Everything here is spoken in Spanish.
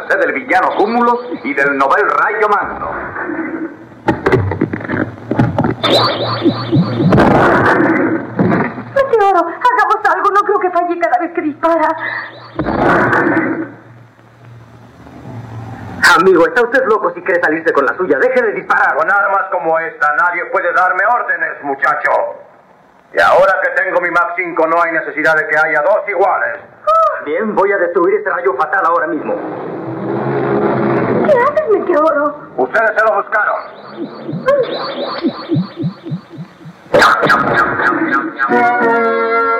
merced del villano Cúmulo y del novel Rayo Magno. Meteoro, hagamos algo. No creo que falle cada vez que dispara. Amigo, está usted loco si quiere salirse con la suya. Deje de disparar. Con armas como esta, nadie puede darme órdenes, muchacho. Y ahora que tengo mi Mach 5, no hay necesidad de que haya dos iguales. Bien, voy a destruir este rayo fatal ahora mismo. ¿Qué haces, Meteoro? Ustedes se lo buscaron.